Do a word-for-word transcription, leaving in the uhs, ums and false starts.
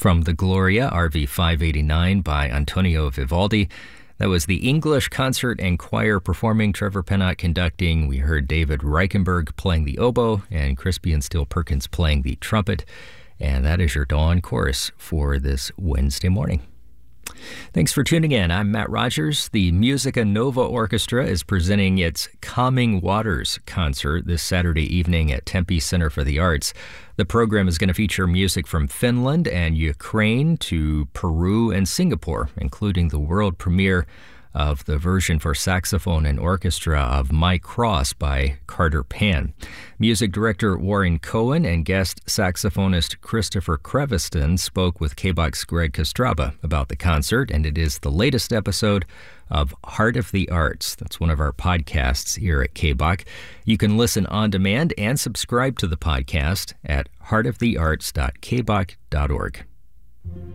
From the Gloria, R V five eighty-nine by Antonio Vivaldi. That was the English Concert and Choir performing, Trevor Pennock conducting. We heard David Reichenberg playing the oboe and Crispian Steele Perkins playing the trumpet. And that is your Dawn Chorus for this Wednesday morning. Thanks for tuning in. I'm Matt Rogers. The Musica Nova Orchestra is presenting its Calming Waters concert this Saturday evening at Tempe Center for the Arts. The program is going to feature music from Finland and Ukraine to Peru and Singapore, including the world premiere of the version for saxophone and orchestra of My Cross by Carter Pan. Music director Warren Cohen and guest saxophonist Christopher Creviston spoke with K B O C's Greg Kostraba about the concert, and it is the latest episode of Heart of the Arts. That's one of our podcasts here at K B O C. You can listen on demand and subscribe to the podcast at heart of the arts dot k b o c dot org.